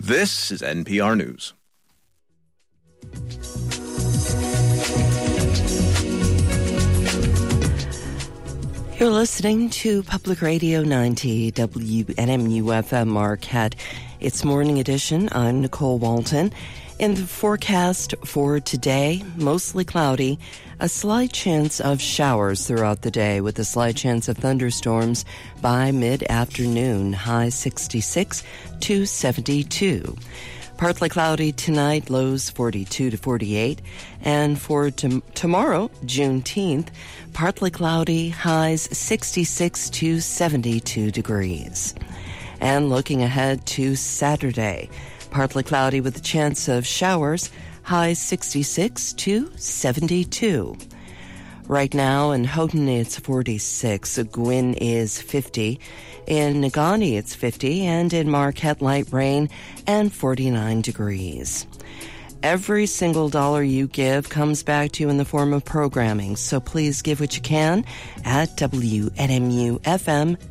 This is NPR News. You're listening to Public Radio 90 WNMU-FM Marquette. It's Morning Edition. I'm Nicole Walton. In the forecast for today, mostly cloudy, a slight chance of showers throughout the day with a slight chance of thunderstorms by mid-afternoon, high 66 to 72. Partly cloudy tonight, lows 42 to 48. And for tomorrow, Juneteenth, partly cloudy, highs 66 to 72 degrees. And looking ahead to Saturday, partly cloudy with a chance of showers, highs 66 to 72. Right now in Houghton, it's 46. Gwin is 50. In Negaunee, it's 50. And in Marquette, light rain and 49 degrees. Every single dollar you give comes back to you in the form of programming. So please give what you can at WNMU-FM